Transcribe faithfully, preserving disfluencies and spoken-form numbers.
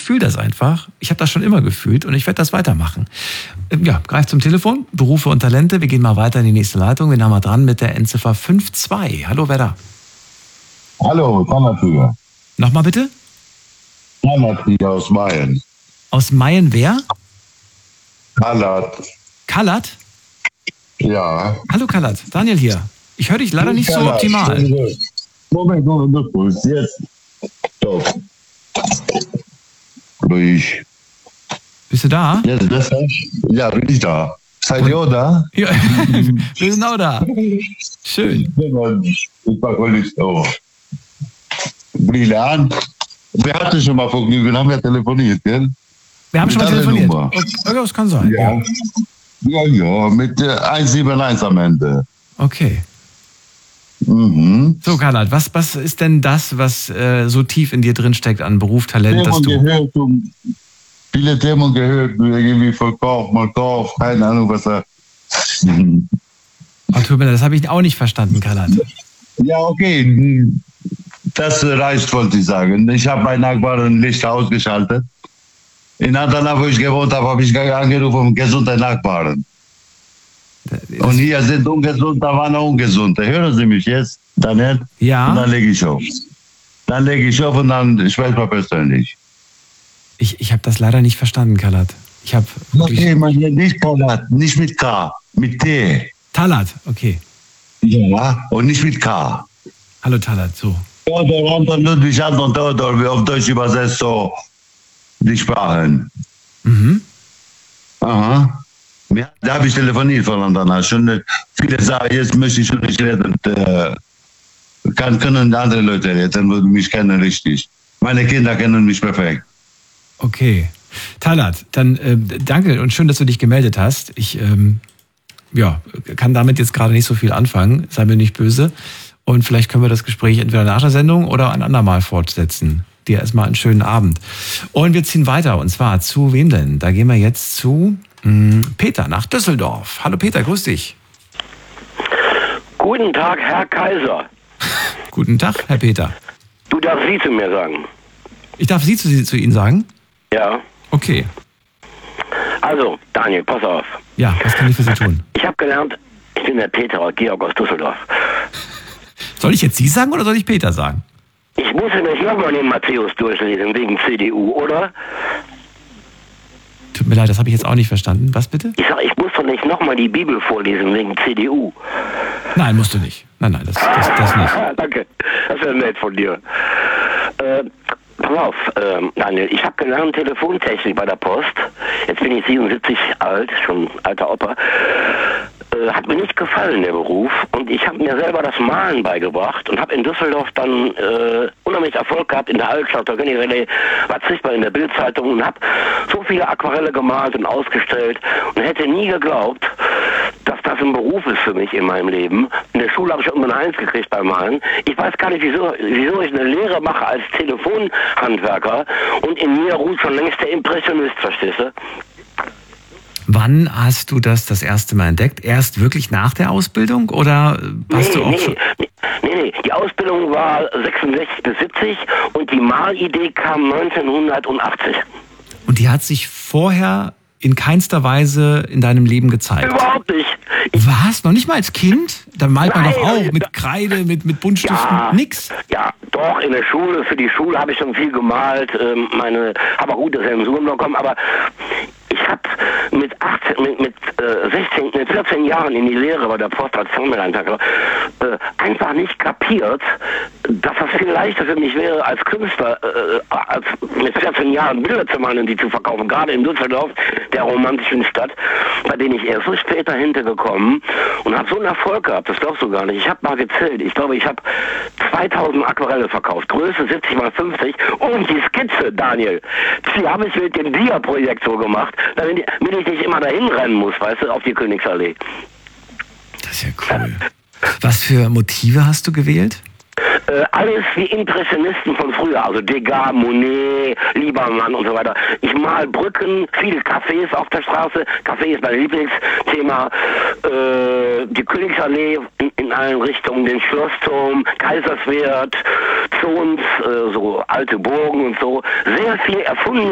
fühle das einfach. Ich habe das schon immer gefühlt und ich werde das weitermachen. Ja, greif zum Telefon, Berufe und Talente. Wir gehen mal weiter in die nächste Leitung. Wir haben mal dran mit der Endziffer fünf zwei. Hallo, wer da? Hallo, Talat hier. Nochmal bitte? Talat hier aus Mayen. Aus Mayen wer? Talat. Kalat? Ja. Hallo Kalat, Daniel hier. Ich höre dich leider nicht so Talat. optimal. Moment, Moment, Moment. Jetzt. Doch. Ruhig. Bist du da? Jetzt besser? Ja, bin ich da. Seid ihr auch da? Ja, wir sind auch da. Schön. Ich war wohl nicht so. Brille an. Wir hatten schon mal Vergnügen, haben ja telefoniert, gell? Wir haben Mit schon mal deiner telefoniert. Nummer. Okay, das kann sein. Ja. Ja, ja, mit äh, eins sieben eins am Ende. Okay. Mhm. So, Kalat, was, was ist denn das, was äh, so tief in dir drin steckt an Beruf, Talent, dass Themen du... gehört, um, viele Themen gehört, irgendwie Verkauf, mal Kauf, keine Ahnung, was er. Oh, tut mir leid, das habe ich auch nicht verstanden, Kalat. Ja, okay, das reicht, wollte ich sagen. Ich habe bei Nachbarn Licht ausgeschaltet. In Adana, wo ich gewohnt habe, habe ich angerufen, um gesunde Nachbarn. Und hier sind ungesund, da waren auch ungesunde. Hören Sie mich jetzt, Daniel? Ja. Und dann lege ich auf. Dann lege ich auf und dann spreche ich persönlich. Ich, ich habe das leider nicht verstanden, Kalat. Ich habe... Okay, man, nicht Talat, nicht mit K, mit T. Talat, okay. Ja, und nicht mit K. Hallo Talat, so. Theodor, Anton, Ludwig, Anton, Theodor, wie auf Deutsch übersetzt so die Sprachen. Mhm. Aha. Ja, da habe ich telefoniert voneinander. Schon viele sagen, jetzt möchte ich schon nicht reden. Äh, kann, können andere Leute reden, die mich kennen richtig. Meine Kinder kennen mich perfekt. Okay. Talat, dann äh, danke und schön, dass du dich gemeldet hast. Ich ähm, ja, kann damit jetzt gerade nicht so viel anfangen, sei mir nicht böse. Und vielleicht können wir das Gespräch entweder nach der Sendung oder ein andermal fortsetzen. Dir erstmal einen schönen Abend. Und wir ziehen weiter, und zwar zu wem denn? Da gehen wir jetzt zu mh, Peter nach Düsseldorf. Hallo Peter, grüß dich. Guten Tag, Herr Kaiser. Guten Tag, Herr Peter. Du darfst Sie zu mir sagen. Ich darf Sie zu, zu Ihnen sagen? Ja. Okay. Also, Daniel, pass auf. Ja, was kann ich für Sie tun? Ich habe gelernt, ich bin der Peter Georg aus Düsseldorf. Soll ich jetzt Sie sagen oder soll ich Peter sagen? Ich muss ja nicht nochmal den Matthäus durchlesen wegen C D U, oder? Tut mir leid, das habe ich jetzt auch nicht verstanden. Was bitte? Ich sag, ich muss doch nicht nochmal die Bibel vorlesen wegen C D U. Nein, musst du nicht. Nein, nein, das, das, das nicht. Danke, das wäre nett von dir. Äh, pass auf, ähm, Daniel, ich habe gelernt Telefontechnik bei der Post. Jetzt bin ich siebenundsiebzig alt, schon alter Opa. Äh, hat mir nicht gefallen, der Beruf. Und ich habe mir selber das Malen beigebracht und habe in Düsseldorf dann äh, unheimlich Erfolg gehabt in der Altstadt. Da war sichtbar in der Bildzeitung und habe so viele Aquarelle gemalt und ausgestellt und hätte nie geglaubt, dass das ein Beruf ist für mich in meinem Leben. In der Schule habe ich immer eine Eins gekriegt beim Malen. Ich weiß gar nicht, wieso, wieso ich eine Lehre mache als Telefonhandwerker und in mir ruht schon längst der Impressionist, verstehst du? Wann hast du das das erste Mal entdeckt? Erst wirklich nach der Ausbildung oder hast nee, du auch nee, schon... nee, nee, nee, die Ausbildung war sechsundsechzig bis siebzig und die Malidee kam neunzehnhundertachtzig. Und die hat sich vorher in keinster Weise in deinem Leben gezeigt? Überhaupt nicht. Was? Noch nicht mal als Kind? Da malt man Nein, doch auch mit Kreide, mit, mit Buntstiften, ja, nix? Ja, doch, in der Schule, für die Schule habe ich schon viel gemalt, ähm, meine, habe auch gute Sensoren bekommen, aber ich habe mit achtzehn, mit, mit, äh, sechzehn, mit vierzehn Jahren in die Lehre bei der Post als Formelhandwerker äh, einfach nicht kapiert, dass das viel leichter für mich wäre, als Künstler, äh, als mit vierzehn Jahren Bilder zu malen und die zu verkaufen, gerade in Düsseldorf, der romantischen Stadt, bei denen ich erst so später hintergekommen und habe so einen Erfolg gehabt, das glaubst du gar nicht. Ich habe mal gezählt, ich glaube, ich habe zweitausend Aquarelle verkauft, Größe siebzig mal fünfzig und die Skizze, Daniel, die habe ich mit dem Dia-Projekt so gemacht, damit ich nicht immer dahin rennen muss, weißt du, auf die Königsallee. Das ist ja cool. Was für Motive hast du gewählt? Äh, alles wie Impressionisten von früher, also Degas, Monet, Liebermann und so weiter. Ich mal Brücken, viele Cafés auf der Straße. Café ist mein Lieblingsthema. Äh, die Königsallee in, in allen Richtungen, den Schlossturm, Kaiserswerth, Zons, äh, so alte Burgen und so. Sehr viel erfunden.